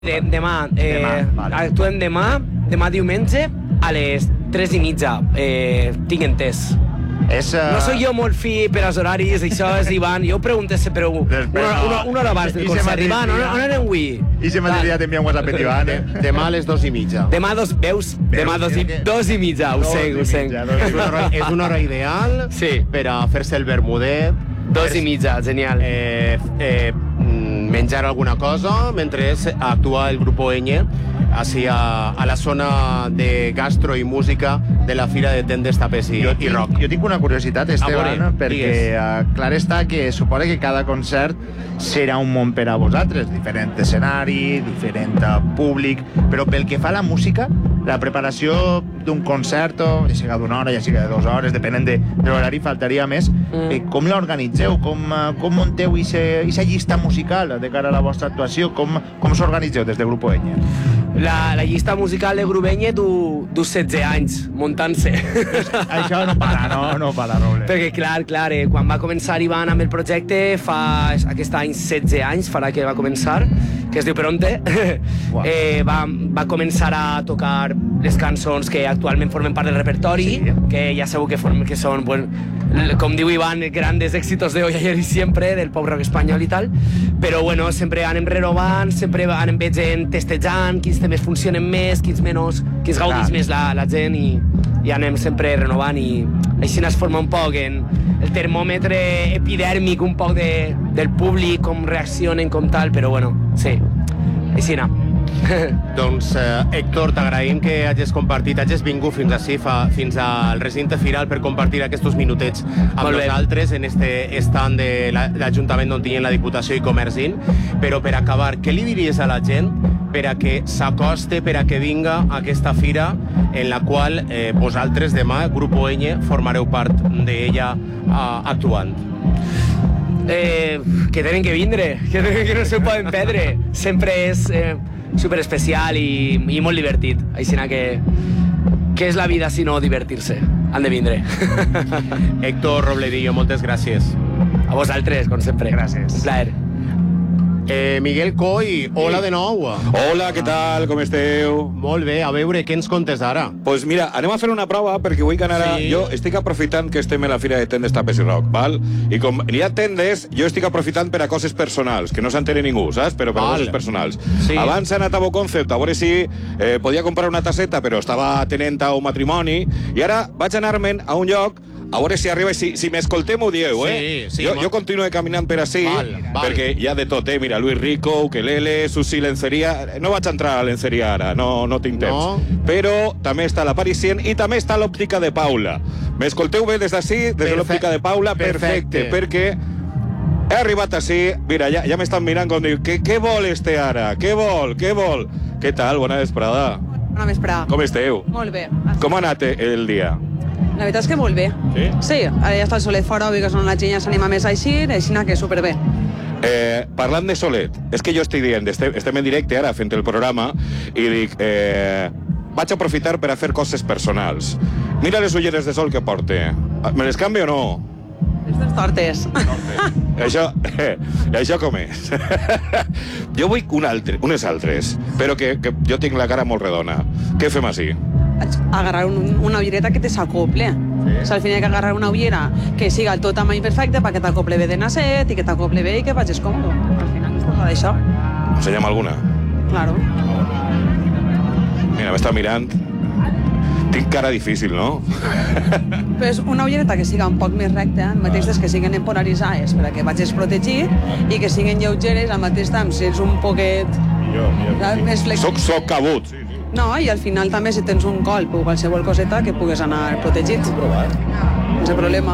Demà, vale. actuem demà diumenge a les 3:30. Tinc entès. No soc jo molt fi per als horaris, això és Ivan. Jo pregunto sempre una hora abans del concert. Ivan, on anem avui? I si mateix dia t'envia un WhatsApp a Ivan, Demà a les 2:30. Demà veus? Demà 2:30, ho sé. És una hora ideal per a fer-se el vermudet. 2:30, genial. Menjar alguna cosa mentre actua el Grupo Ñ a la zona de gastro i música de la Fira de Tendes, Tapes i Rock. Jo tinc una curiositat, Esteban, veure, perquè clar està que suposa que cada concert serà un món per a vosaltres, diferent escenari, diferent públic, però pel que fa a la música, la preparació d'un concert, ja siga d'una hora, ja siga de 2 hores, depenent de l'horari, faltaria més. Com l'organitzeu? Com munteu aquesta llista musical de cara a la vostra actuació? Com s'organitzeu des del Grupo Ñ? La llista musical de Grubeñe du 16 anys muntant-se. Això no para, Roble. Perquè, clar, quan va començar Ivan amb el projecte, fa aquest any 16 anys, farà que va començar, que es diu Peronte, va començar a tocar les cançons que actualment formen part del repertori, que ja sabeu que són, com diu Ivan, grandes èxitos de hoy, ayer y siempre, del pop rock espanyol i tal, però bueno, sempre anem renovant, sempre anem veient, testejant, quins temes funcionen més, quins menys, quins gaudis més la gent, i anem sempre renovant, i així es forma un poc el termòmetre epidèrmic un poc del públic, com reaccionen, com tal, però bueno, sí, així anem. Doncs, Héctor, t'agraïm que hagis vingut fins ací, fins al recinte firal per compartir aquests minutets amb nosaltres en este stand de l'Ajuntament on tinguin la Diputació i Comercin. Però per acabar, què li diries a la gent per a que s'acoste, per a que vinga a aquesta fira en la qual vosaltres demà, Grupo Ñ, formareu part d'ella actuant? Que tenen que vindre, que no s'ho poden perdre. Sempre és superespecial i molt divertit. Així que és la vida si no divertir-se. Han de vindre. Héctor Robledillo, moltes gràcies. A vosaltres, com sempre. Gràcies. Un plaer. Miguel Coy, hola de nou. Hola, què tal, com esteu? Molt bé, a veure, què ens contes ara? Pues mira, anem a fer una prova perquè vull que ara... Sí. Jo estic aprofitant que estem a la Fira de Tendes, Tapes i Rock, val? I com n'hi ha tendes, jo estic aprofitant per a coses personals, que no s'enteri ningú, saps? Però per a coses personals. Sí. Abans he anat a Boconcept, a veure si podia comprar una tasseta, però estava atenent a un matrimoni, i ara vaig anar-me'n a un lloc a veure si arriba, si m'escoltem ho dieu, Sí, jo continuo caminant per ací, perquè hi ha de tot, mira, Luis Rico, ukelele, Susi, lenceria... No vaig entrar a la lenceria ara, no tinc temps. Però també està la Parisien i també està l'òptica de Paula. M'escolteu bé des d'ací, des de l'òptica de Paula? Perfecte, perquè he arribat ací, mira, ja m'estan mirant com diu, què vol este ara? Què vol? Què tal? Bona vesprada. Bona vesprada. Com esteu? Molt bé. Com ha anat el dia? La veritat és que molt bé. Sí? Sí, ara ja està el solet fora, vull que la gent ja s'anima més així que superbé. Parlant de solet, és que jo estic dient, estem en directe ara fent el programa i dic, vaig aprofitar per a fer coses personals. Mira les ulleres de sol que porte. Me les canvio o no? Estes tortes. Això com és? Jo vull unes altres, però que jo tinc la cara molt redona. Què fem així? Agarrar una ullera que te s'acople. Sí. O sigui, al final hay que agarrar una ullera que siga el tot tamany perfecte perquè t'acople bé de naset i que t'acople bé i que vagis còmode. Al final es tracta d'això. Ensenya'm alguna. Claro. Mira, m'està mirant. Tinc cara difícil, no? Però és una ullereta que siga un poc més recta, al mateix temps que siguen empolaritzades perquè vagis protegit i que siguen lleugeres al mateix temps si ets un poquet més flexible. Soc cabut. No, i al final també si tens un colp o qualsevol coseta que pugues anar protegit. Sense problema.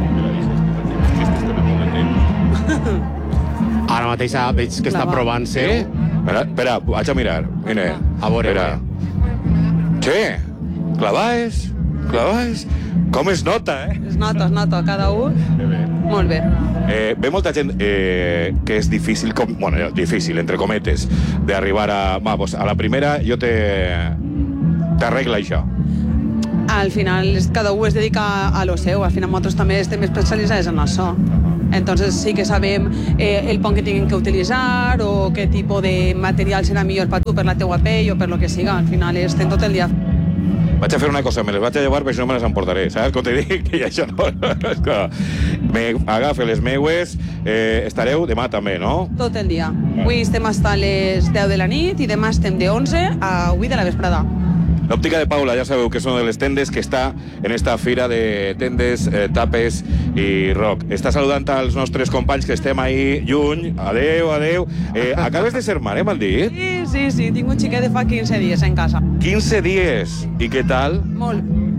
Ara mateix veig que està provant-se. Espera, vaig a mirar. Mira, a veure. Che, clavaes. Com es nota, Es nota, cada un. Molt bé. Ve molta gent que és difícil, difícil, entre cometes, d'arribar a la primera, jo t'arregla això. Al final, cada un es dedica a lo seu. Al final, nosaltres també estem especialitzats en això. Entonces sí que sabem el pont que tinguin que utilitzar o què tipus de material serà millor per tu, per la teua pell o per lo que siga. Al final estem tot el dia. Vaig a fer una cosa, me les vaig a llevar, però si no me les emportaré, saps? Com te dic, que això no... És que m'agafe les meues, estareu demà també, no? Tot el dia. Avui estem fins a les 10 de la nit i demà estem de 11 a 8 de la vesprada. L'òptica de Paula, ja sabeu que és una de les tendes que està en esta fira de tendes, tapes i rock. Està saludant als nostres companys que estem ahí lluny. Adeu, adeu. Acabes de ser mare, m'han dit? Sí. Tinc un xiquet de fa 15 dies en casa. 15 dies. I què tal? Molt.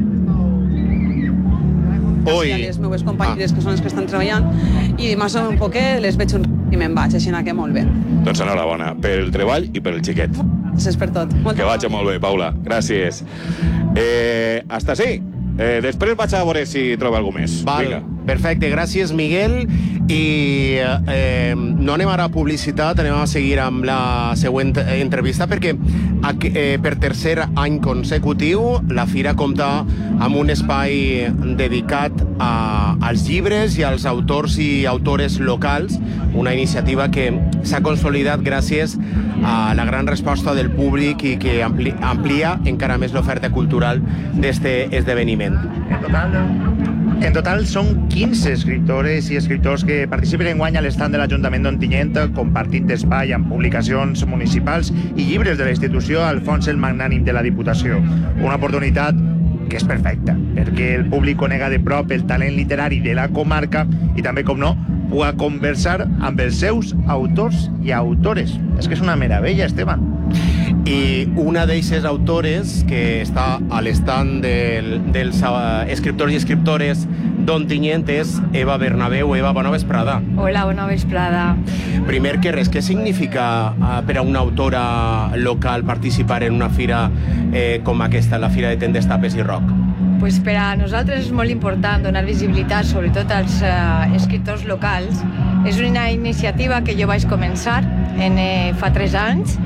Ui. A les meves companyeres, que són les que estan treballant, i demà són un poquet, les veig i me'n vaig, així que molt bé. Doncs enhorabona pel treball i pel xiquet. Gràcies per tot. Que vagi molt bé, Paula. Gràcies. Hasta sí. Després vaig a veure si trobo algú més. Val, vinga. Perfecte, gràcies, Miguel. I no anem ara a publicitat, anem a seguir amb la següent entrevista, perquè per tercer any consecutiu la Fira compta amb un espai dedicat als llibres i als autors i autores locals, una iniciativa que s'ha consolidat gràcies a la gran resposta del públic i que amplia encara més l'oferta cultural d'este esdeveniment. En total són 15 escriptores i escriptors que participen enguany a l'estand de l'Ajuntament d'Ontinyent, compartint espai amb publicacions municipals i llibres de la institució Alfons el Magnànim de la Diputació. Una oportunitat que és perfecta, perquè el públic conega de prop el talent literari de la comarca i també, com no, pugui conversar amb els seus autors i autores. És que és una meravella, Esteban. I una d'eixes autores que està a l'estand dels escriptors i escriptores d'Ontinyent és Eva Bernabeu. Eva, bona vesprada. Hola, bona vesprada. Primer que res, què significa per a una autora local participar en una fira com aquesta, la Fira de Tendes, Tapes i Rock? Pues per a nosaltres és molt important donar visibilitat, sobretot als escriptors locals. És una iniciativa que jo vaig començar fa 3 anys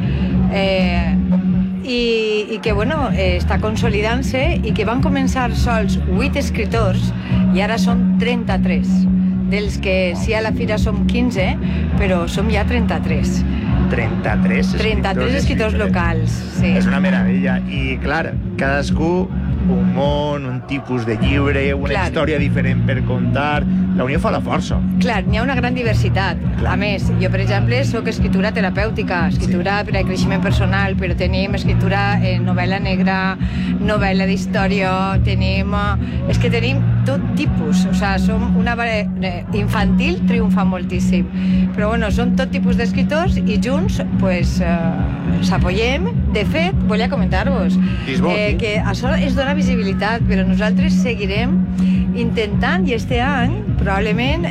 i que està consolidant-se i que van començar sols 8 escriptors i ara són 33, dels que sí a la fira som 15, però som ja 33. 33 escriptors locals, sí. És una meravella. I, clar, cadascú un món, un tipus de llibre, una història diferent per contar. La unió fa la força. Clar, n'hi ha una gran diversitat. A més, jo, per exemple, soc escriptura terapèutica, escriptura per a creixement personal, però tenim escriptura novel·la negra, novel·la d'història, tenim... És que tenim tot tipus. O sigui, som una... Infantil triomfa moltíssim. Però, bueno, som tot tipus d'escriptors i junts, pues, s'apoyem. De fet, volia comentar-vos que això és donar visibilitat, però nosaltres seguirem intentant, i este any probablement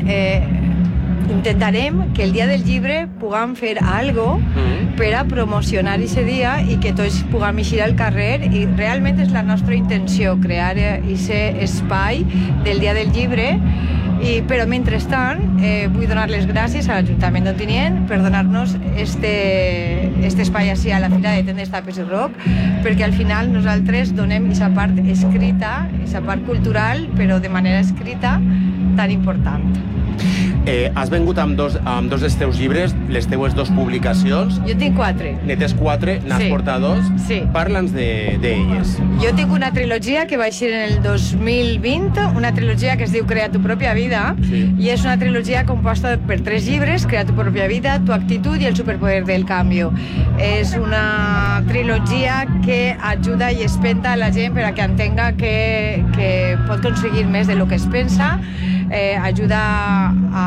intentarem que el dia del llibre puguem fer algo per a promocionar aquest dia i que tots puguem eixir al carrer, i realment és la nostra intenció crear aquest espai del dia del llibre. Però mentrestant vull donar les gràcies a l'Ajuntament d'Ontinyent per donar-nos este espai així a la Fira de Tendes, Tapes i Rock, perquè al final nosaltres donem aquesta part escrita, aquesta part cultural, però de manera escrita tan important. Has vengut amb dos dels teus llibres, les teues 2 publicacions. Jo tinc 4. Ne tens 4, n'has portat 2. Sí. Parla'ns d'elles. Jo tinc una trilogia que va eixir en el 2020, una trilogia que es diu Crea tu pròpia vida, i és una trilogia composta per 3 llibres, Crea tu pròpia vida, Tu actitud i El superpoder del cambio. És una trilogia que ajuda i espenta a la gent per a que entenga que pot aconseguir més de lo que es pensa, ajuda a...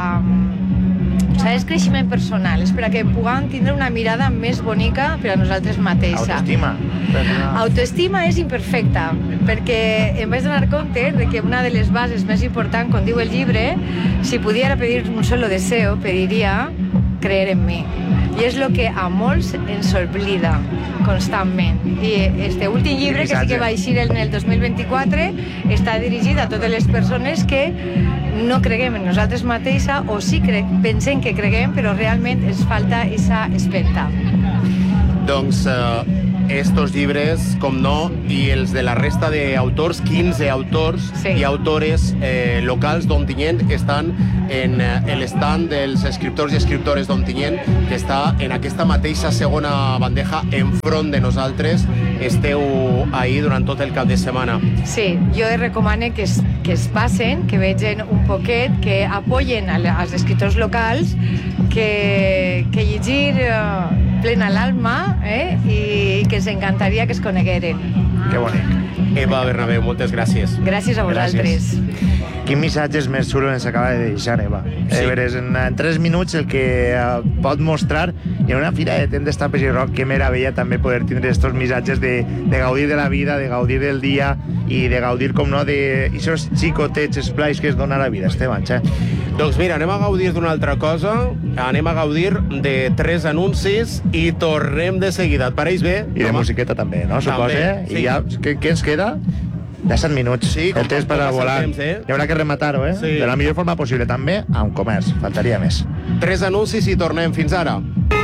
és creixement personal, és per a que puguem tindre una mirada més bonica per a nosaltres mateixa. Autoestima. Autoestima és imperfecta, perquè em vaig donar compte de que una de les bases més importants, com diu el llibre, si pudiera pedir un solo deseo, pediria creer en mi. I és el que a molts ens oblida constantment. I este últim llibre, que sí que va eixir en el 2024, està dirigit a totes les persones que no creguem en nosaltres mateixa o sí pensem que creguem, però realment ens falta aquesta espenta. Doncs estos llibres, com no, i els de la resta d'autors, 15 autors i autores locals d'Ontinyent estan en l'estand dels escriptors i escriptores d'Ontinyent, que està en aquesta mateixa segona bandeja enfront de nosaltres. Esteu ahí durant tot el cap de setmana. Sí, jo recomano que es passen, que vegin un poquet, que apoyen als escriptors locals, que llegir plena l'alma i que ens encantaria que es conegueren. Que bonic. Eva Bernabéu, moltes gràcies. Gràcies a vosaltres. Quin missatges més xulo ens acaba de deixar, Eva. Sí. En 3 minuts el que pot mostrar en una fira de tendes, tapes i rock, que meravella també poder tindre estos missatges de gaudir de la vida, de gaudir del dia i de gaudir, com no, d'aquests xicotets esplais que es dona a la vida, Esteban. Doncs mira, anem a gaudir d'una altra cosa, anem a gaudir de 3 anuncis i tornem de seguida. Et pareix bé? I de musiqueta també, no? Suposa. Sí. I ja, què ens queda? Ja 7 minuts. Sí, el temps per a volar. Hi haurà que rematar-ho, Sí. De la millor forma possible, també amb comerç. Faltaria més. 3 anuncis i tornem. Fins ara.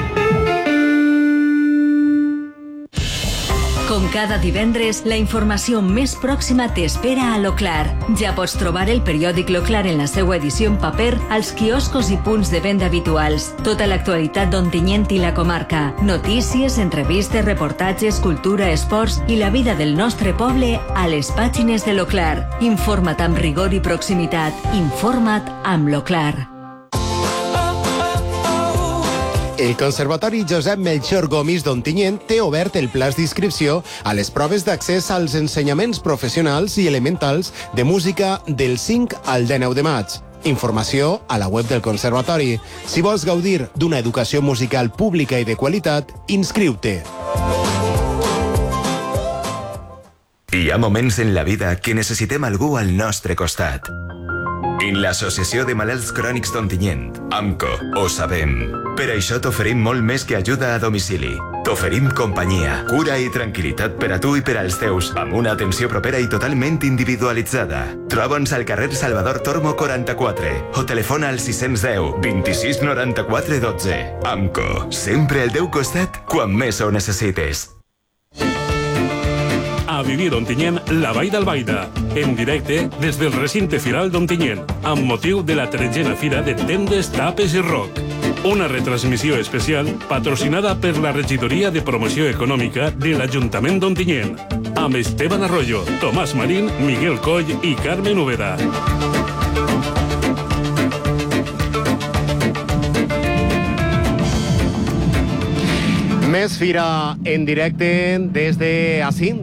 Com cada divendres, la informació més pròxima t'espera a l'Oclar. Ja pots trobar el periòdic L'Oclar en la seva edició en paper als quioscos i punts de venda habituals. Tota l'actualitat d'Ontinyent i la comarca. Notícies, entrevistes, reportatges, cultura, esports i la vida del nostre poble a les pàgines de l'Oclar. Informa't amb rigor i proximitat. Informa't amb l'Oclar. El Conservatori Josep Melchor Gomis d'Ontinyent té obert el plaç d'inscripció a les proves d'accés als ensenyaments professionals i elementals de música del 5 al 19 de maig. Informació a la web del Conservatori. Si vols gaudir d'una educació musical pública i de qualitat, inscriu-te. Hi ha moments en la vida que necessitem algú al nostre costat. En l'Associació de Malalts Crònics d'Ontinyent, AMCO, ho sabem. Per això t'oferim molt més que ajuda a domicili. T'oferim companyia, cura i tranquil·litat per a tu i per als teus, amb una atenció propera i totalment individualitzada. Troba'ns al carrer Salvador Tormo 44 o telefona al 610 26 94 12. AMCO, sempre al teu costat quan més ho necessites. A vivir Ontinyent, la Vall d'Albaida, en directe des del recinte firal d'Ontinyent, amb motiu de la 13a Fira de Tendes, Tapes i Rock. Una retransmissió especial patrocinada per la Regidoria de Promoció Econòmica de l'Ajuntament d'Ontinyent, amb Esteban Arroyo, Tomàs Marín, Miguel Coll i Carmen Úbeda. Més fira en directe des del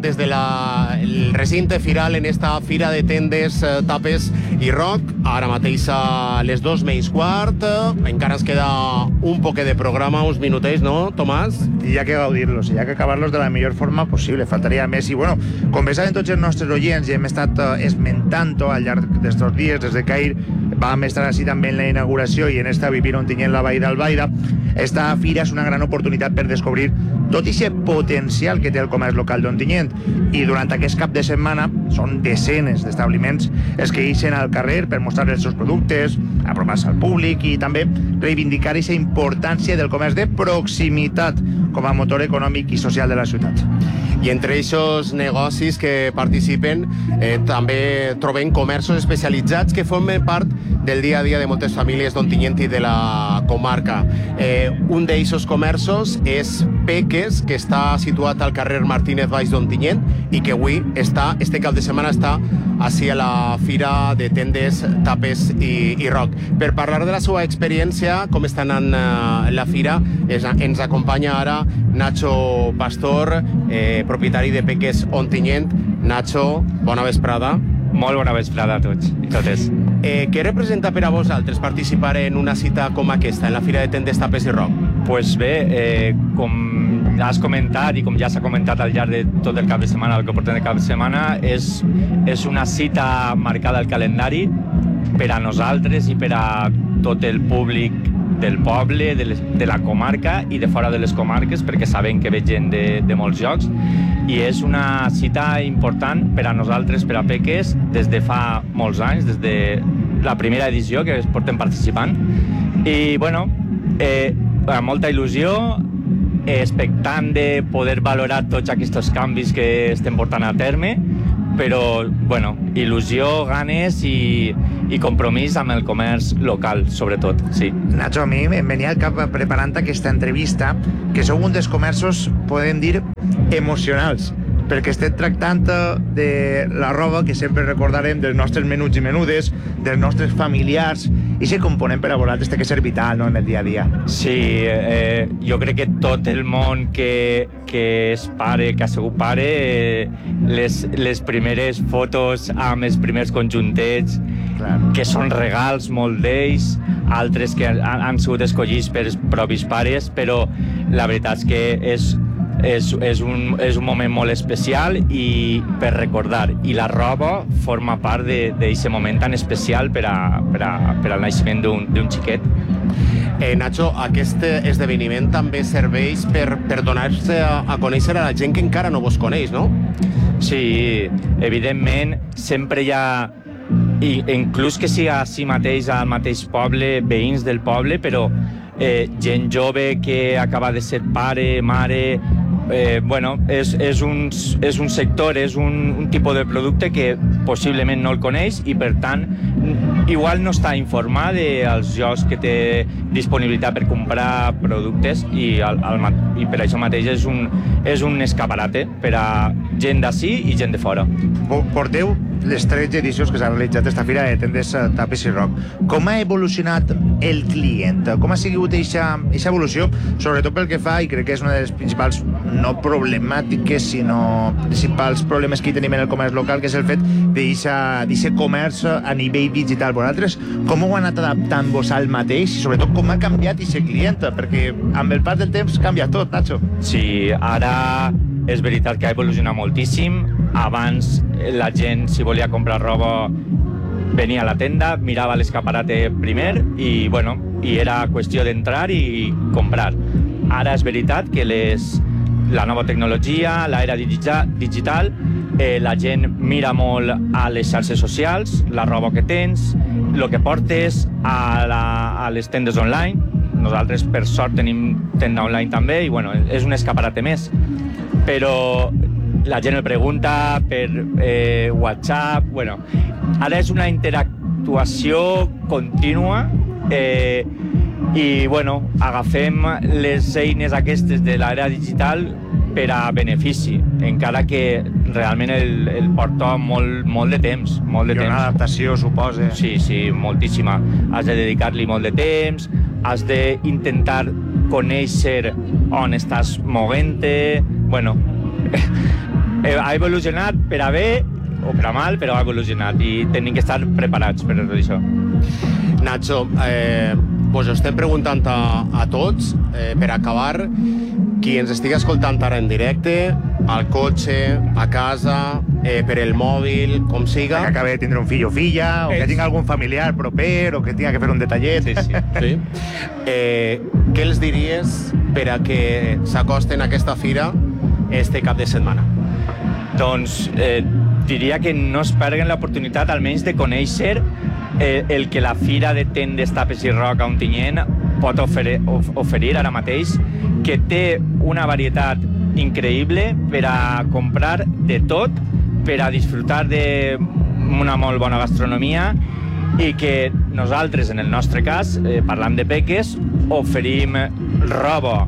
recinte firal en esta fira de tendes, tapes i rock. Ara mateix a les 2:15. Encara ens queda un poquet de programa, uns minutets, no, Tomàs? I hi ha que gaudir-los, hi ha que acabar-los de la millor forma possible. Faltaria més. I, bueno, com bé saben tots els nostres oients, i hem estat esmentant-ho al llarg d'estos dies, des de que ahir vam estar així també en la inauguració i en esta Vivir Ontinyent, la Vall d'Albaida. Esta fira és una gran oportunitat per descobrir tot aquest potencial que té el comerç local d'Ontinyent. I durant aquest cap de setmana són desenes d'establiments els que ixen al carrer per mostrar els seus productes, apropar-se al públic i també reivindicar aquesta importància del comerç de proximitat com a motor econòmic i social de la ciutat. I entre aquests negocis que participen també trobem comerços especialitzats que formen part del dia a dia de moltes famílies d'Ontinyent i de la comarca. Un d'aquests comerços és Peques, que està situat al carrer Martínez Baix d'Ontinyent i que avui este cap de setmana està així a la Fira de Tendes, Tapes i Rock. Per parlar de la seva experiència, com està anant la fira, ens acompanya ara Nacho Pastor, propietari de Peques Ontinyent. Nacho, bona vesprada. Molt bona vesprada a tots i totes. Què representa per a vosaltres participar en una cita com aquesta, en la Fira de Tendes, Tapes i Rock? Pues bé, com has comentat i com ja s'ha comentat al llarg de tot el cap de setmana, el que portem de cap de setmana, és una cita marcada al calendari per a nosaltres i per a tot el públic del poble, de la comarca i de fora de les comarques, perquè sabem que ve gent de molts llocs, i és una cita important per a nosaltres, per a Peques, des de fa molts anys, des de la primera edició que portem participant. I, bueno, amb molta il·lusió, expectant de poder valorar tots aquests canvis que estem portant a terme, però, bueno, il·lusió, ganes i compromís amb el comerç local, sobretot, sí. Nacho, a mi em venia al cap preparant aquesta entrevista que sou un dels comerços, podem dir, emocionals, perquè estem tractant de la roba que sempre recordarem dels nostres menuts i menudes, dels nostres familiars, i aquest component per a vosaltres té que ser vital, no?, en el dia a dia. Sí, jo crec que tot el món que és pare, que ha sigut pare, les primeres fotos amb els primers conjuntets, que són regals, molt d'ells, altres que han sigut escollits per els propis pares, però la veritat és que és un moment molt especial i per recordar, i la roba forma part d'aquest moment tan especial per al naixement d'un xiquet. Nacho, aquest esdeveniment també serveix per donar-se a conèixer a la gent que encara no vos coneix, no? Sí, evidentment, sempre hi ha, inclús que sigui així mateix al mateix poble, veïns del poble, però gent jove que acaba de ser pare, mare... bueno, és un sector, és un tipus de producte que possiblement no el coneix i, per tant, igual no està informat dels llocs que té disponibilitat per comprar productes i per això mateix és un escaparate per a gent d'ací i gent de fora. Porteu les 13 edicions que s'ha realitzat esta fira de tendes Tapes i Rock. Com ha evolucionat el client? Com ha sigut aquesta evolució? Sobretot pel que fa, i crec que és una de les principals, no problemàtiques, sinó principals problemes que hi tenim en el comerç local, que és el fet d'aquest comerç a nivell digital. Vosaltres, com ho heu anat adaptant vos al mateix? I sobretot, com ha canviat aquest client? Perquè amb el pas del temps canvia tot, Nacho. Sí, ara és veritat que ha evolucionat moltíssim. Abans la gent, si volia comprar roba, venia a la tenda, mirava l'escaparate primer i, bueno, i era qüestió d'entrar i comprar. Ara és veritat que la nova tecnologia, l'era digital, la gent mira molt a les xarxes socials, la roba que tens, el que portes a les tendes online. Nosaltres, per sort, tenim tenda online també i, bueno, és un escaparate més. Però la gent el pregunta per WhatsApp, bueno, ara és una interactuació contínua i, bueno, agafem les eines aquestes de l'era digital per a benefici, encara que realment el porta molt de temps. I una adaptació, suposa. Sí, moltíssima. Has de dedicar-li molt de temps, has d'intentar conèixer on estàs movent-te. Bueno, ha evolucionat per a bé o per a mal, però ha evolucionat i tenim que estar preparats per a això. Nacho, vos estem preguntant a tots, per acabar, qui ens estigui escoltant ara en directe, al cotxe, a casa, per el mòbil, com siga. Que acabi de tindre un fill o filla, o que tingui algun familiar proper, o que tinga que fer un detallet. Sí. Què els diries per a que s'acosten a aquesta fira este cap de setmana? Doncs diria que no es perden l'oportunitat almenys de conèixer el que la Fira de Tendes Tapes i Rock a Ontinyent pot oferir ara mateix, que té una varietat increïble per a comprar de tot, per a disfrutar d'una molt bona gastronomia i que nosaltres, en el nostre cas, parlant de peques, oferim roba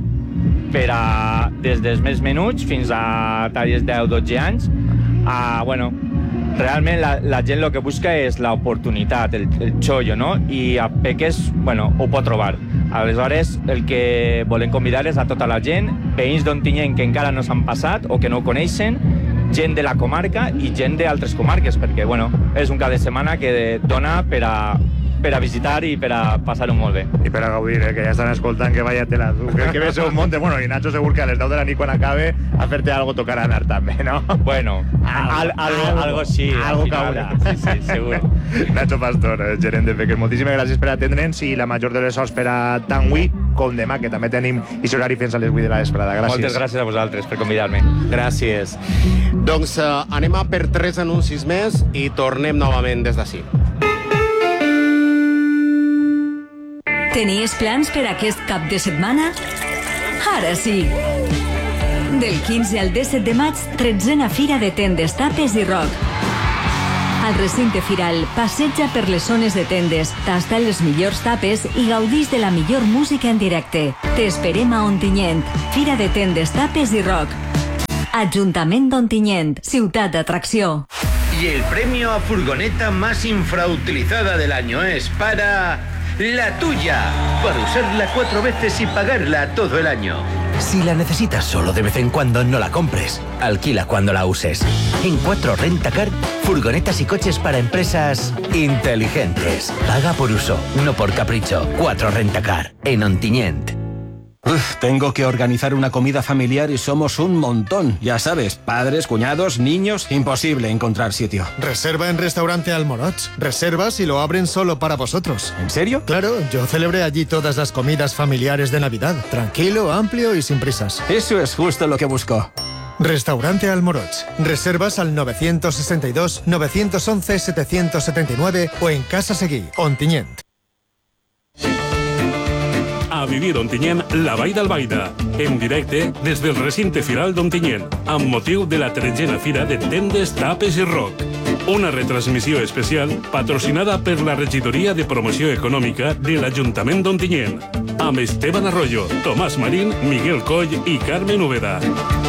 des dels més menuts fins a talles 10-12 anys. Bueno, realment la gent el que busca és l'oportunitat, el xollo, no? I a Peques, bueno, ho pot trobar. Aleshores, el que volem convidar és a tota la gent, veïns d'Ontinyent que encara no s'han passat o que no ho coneixen, gent de la comarca i gent d'altres comarques, perquè, bueno, és un cap de setmana que dona per a visitar i per a passar-ho molt bé. I per a gaudir, que ja estan escoltant que vaya tela. Que ves un monte, bueno, i Nacho segur que a les 10 de la nit quan acabe a fer-te algo tocarà anar també, no? Bueno, algo sí. Algo caurà. Sí, segur. Nacho Pastor, gerent de Peques, moltíssimes gràcies per atendre'ns i la major de les sorts per a tant avui com demà, que també tenim i horari fins a les 8 de la vesprada. Gràcies. Moltes gràcies a vosaltres per convidar-me. Gràcies. Doncs anem a per 3 anuncis més i tornem novament des d'ací. Tenies plans per aquest cap de setmana? Ara sí! Del 15 al 17 de maig, 13a Fira de Tendes, Tapes i Rock. Al recinte firal, passeja per les zones de tendes, tasta les millors tapes i gaudix de la millor música en directe. T'esperem a Ontinyent. Fira de Tendes, Tapes i Rock. Ajuntament d'Ontinyent, ciutat d'atracció. Y el premio a furgoneta más infrautilizada del año es para la tuya, para usarla 4 veces y pagarla todo el año. Si la necesitas solo de vez en cuando, no la compres. Alquila cuando la uses. En 4 Rentacar, furgonetas y coches para empresas inteligentes. Paga por uso, no por capricho. 4 Rentacar, en Ontinyent. Tengo que organizar una comida familiar y somos un montón. Ya sabes, padres, cuñados, niños, imposible encontrar sitio. Reserva en Restaurante Almoroch. Reservas y lo abren solo para vosotros. ¿En serio? Claro, yo celebré allí todas las comidas familiares de Navidad. Tranquilo, amplio y sin prisas. Eso es justo lo que busco. Restaurante Almoroch. Reservas al 962-911-779 o en Casa Seguí, Ontinyent. A vivir Ontinyent, la Vall d'Albaida, en directe des del recinte firal d'Ontinyent, amb motiu de la 13a Fira de Tendes, Tapes i Rock. Una retransmissió especial patrocinada per la Regidoria de Promoció Econòmica de l'Ajuntament d'Ontinyent, amb Esteban Arroyo, Tomàs Marín, Miguel Coll i Carmen Úbeda.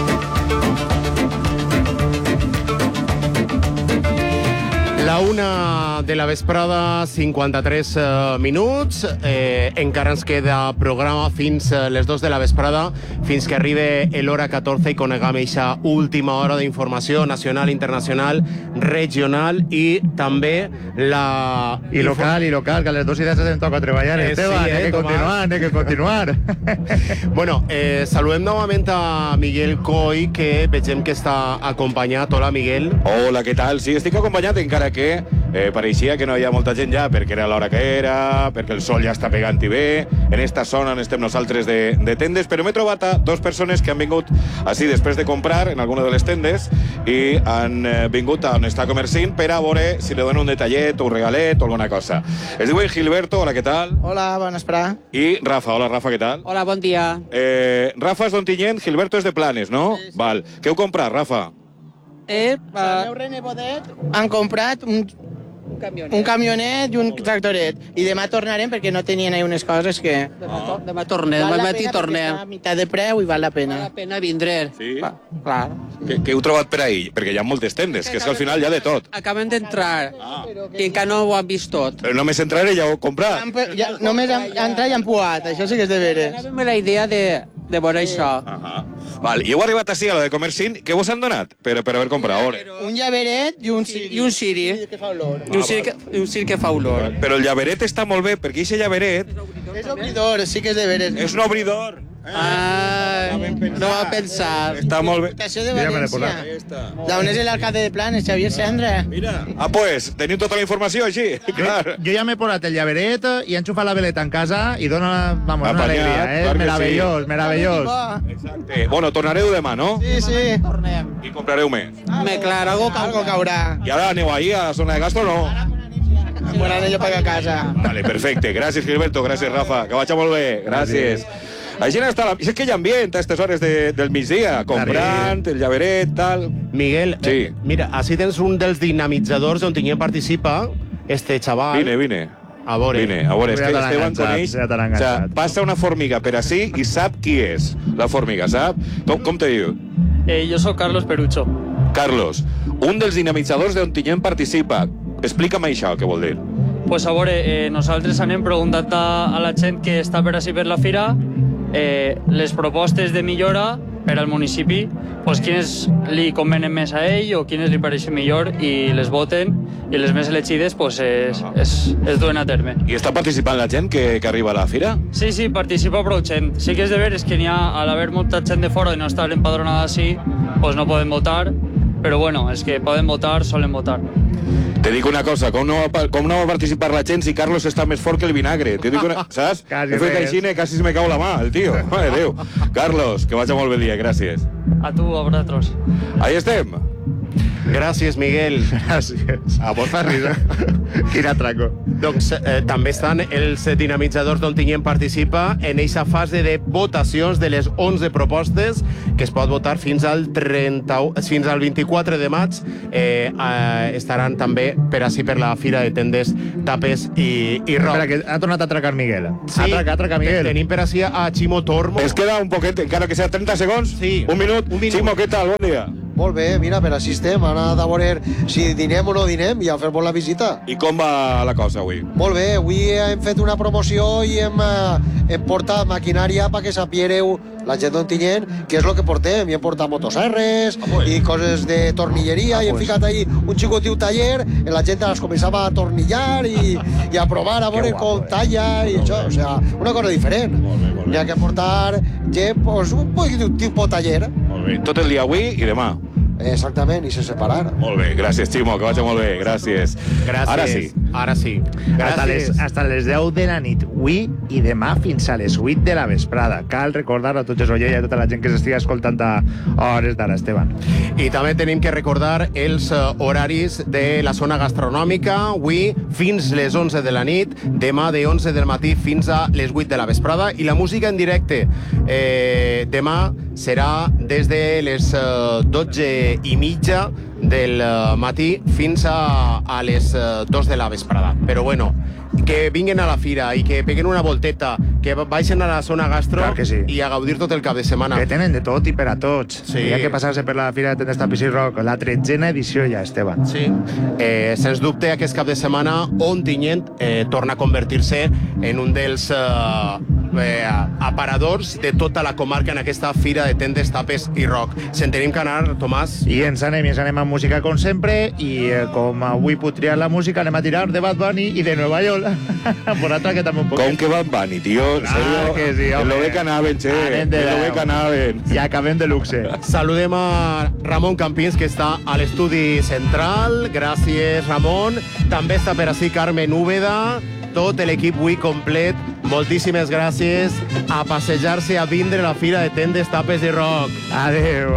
La 1 de la vesprada, 53 minuts. Encara ens queda programa fins les 2 de la vesprada, fins que arribi l'hora 14 i coneguem aquesta última hora d'informació nacional, internacional, regional i també la... I local, que a les 2 i 10 em toca treballar, Esteban, sí, hay que continuar. Bueno, saludem novament a Miguel Coll, que vegem que està acompanyat. Hola, Miguel. Hola, què tal? Sí, estic acompanyat, encara que pareixia que no hi ha molta gent ja, perquè era l'hora que era, perquè el sol ja està pegant-hi bé. En esta zona on estem nosaltres de tendes, però m'he trobat a 2 persones que han vingut així després de comprar en alguna de les tendes i han vingut a on està Comercint per a veure si li donen un detallet o un regalet o alguna cosa. Es diuen Gilberto, hola, què tal? Hola, bona vesprada. I Rafa, hola, Rafa, què tal? Hola, bon dia. Rafa és d'Ontinyent, Gilberto és de Planes, no? Sí, sí. Val. Què heu comprat, Rafa? El meu renebodet han comprat un camionet i un tractoret. I demà tornarem perquè no tenien ahí unes coses que... Demà tornem, demà matí tornem. Està a meitat de preu i val la pena. Val la pena vindre. Sí? Clar. Què heu trobat per ahí? Perquè hi ha moltes tendes, que és que al final hi ha de tot. Acabem d'entrar i encara no ho han vist tot. Però només entraré i ja ho he comprat. Només han entrat i han puat, això sí que és de veres. Anàvem la idea de veure això. Val, i heu arribat així a la de Comercint. Què vos han donat per haver comprat? Un llaveret i un siri. Que fa olor. I un siri que fa olor. Però el llaveret està molt bé, perquè aquest llaveret... És obridor, sí que és de veres. És un obridor. No va pensar. Està molt bé. Diputació de València. D'on és l'alcalde de Planes, Xavier Sandra. Mira. Pues, teniu tota la informació així. Clar. Jo ja m'he posat el llaveret i he enxufat la veleta en casa i dona, vamos, una alegria, meravellós, meravellós. Exacte. Bueno, tornareu demà, no? Sí, sí. Tornem. I comprareu més. Clar, algo caurà. I ara aneu ahí a la zona de gasto o no? Bon anell per a casa. Vale, perfecte. Gràcies, Gilberto. Gràcies, Rafa. Que vagi molt bé. Gràcies. Així està, és que hi ha ambient a aquestes hores del migdia, comprant, el llaveret, tal... Miguel, sí. Mira, així tens un dels dinamitzadors on Ontinyent participa, este xaval... Vine. A veure. Vine, a veure, és que Esteban coneix... O sea, passa una formiga per ací i sap qui és la formiga, sap? Com te diu? Jo soc Carlos Perucho. Carlos, un dels dinamitzadors d'Ontinyent participa. Explica'm això, què vol dir. Pues a veure, nosaltres anem preguntant a la gent que està per ací per la fira les propostes de millora per al municipi, pues quines li convenen més a ell o quines li pareixen millor i les voten i les més elegides pues es duen a terme. I està participant la gent que arriba a la fira? Sí, participa prou gent. Sí que és de veres que n'hi ha, al haver molta gent de fora i no estar empadronada així, pues no poden votar, però bueno, els que poden votar, solen votar. Te dic una cosa, com no va participar la gent si Carlos està més fort que el vinagre? Te dic una... Saps? He fet així, quasi me cau la mà, el tio. Mare Déu. Carlos, que vagi molt bé dia, gràcies. A tu, a vosaltres. Ahí estem. Gràcies, Miguel. Gràcies. A vos fa risa. Quin atraco. Doncs també estan els dinamitzadors d'Ontinyent participa en aquesta fase de votacions de les 11 propostes que es pot votar fins al 24 de maig. Estaran també per així per la Fira de Tendes, Tapes i Rock. Espera, que ha tornat a atracar Miguel. Sí, atraca Miguel. Tenim per així a Ximo Tormo. Es queda un poquet, encara que sea 30 segons. Sí. Un minut. Ximo, què tal? Bon dia. Molt bé, mira, per així estem. Hem anat a veure si dinem o no dinem i a fer-vos la visita. I com va la cosa avui? Molt bé, avui hem fet una promoció i hem portat maquinària perquè sapiereu la gent d'Ontinyent què és el que portem. I hem portat motosserres i coses de tornilleria i hem ficat ahí un xicotiu taller i la gent les començava a tornillar i a provar a veure com talla i això, o sea, una cosa diferent. Hi ha que portar gent, pues, un tipus taller. Molt bé, tot el dia avui i demà. Exactament, i sense parar. Molt bé, gràcies, Ximo, que vagi molt bé, gràcies. Gràcies. Ara sí. Gràcies. Hasta les 10 de la nit, avui i demà fins a les 8 de la vesprada. Cal recordar a tots els oients i a tota la gent que s'estigui escoltant a hores d'ara, Esteban. I també tenim que recordar els horaris de la zona gastronòmica, avui fins les 11 de la nit, demà de 11 del matí fins a les 8 de la vesprada, i la música en directe demà serà des de les 12:30 del matí fins a les 2 de la vesprada. Però bueno, que vinguin a la fira i que peguen una volteta, que baixen a la zona gastro i a gaudir tot el cap de setmana. Que tenen de tot i per a tots. Sí. Hi ha que passar-se per la Fira de Tendes, Tapes i Rock, la 13a edició ja, Esteban. Sí. Sens dubte, aquest cap de setmana Ontinyent torna a convertir-se en un dels aparadors de tota la comarca en aquesta Fira de Tendes, Tapes i Rock. Se'n tenim que anar, Tomàs. I ens anem amb música com sempre i com avui puc triar la música anem a tirar de Bad Bunny i de Nueva York. Por altra que també un poquet. Com que Bad Bunny, tio? En serio? Que sí, home. En lo bé que anaven, che. En lo bé que anaven. I acabem de luxe. Saludem a Ramon Campins, que està a l'estudi central. Gràcies, Ramon. També està per ací Carmen Úbeda. Tot l'equip avui complet. Moltíssimes gràcies. A passejar-se, a vindre a la Fira de Tendes, Tapes i Rock. Adéu.